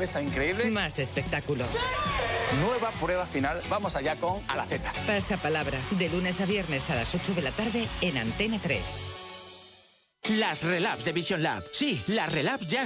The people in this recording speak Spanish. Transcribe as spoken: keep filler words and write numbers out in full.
sorpresa increíble. Más espectáculo. ¡Sí! Nueva prueba final. Vamos allá con A la Z. Pasapalabra. De lunes a viernes a las ocho de la tarde en Antena tres. Las Relabs de Vision Lab. Sí, las Relabs ya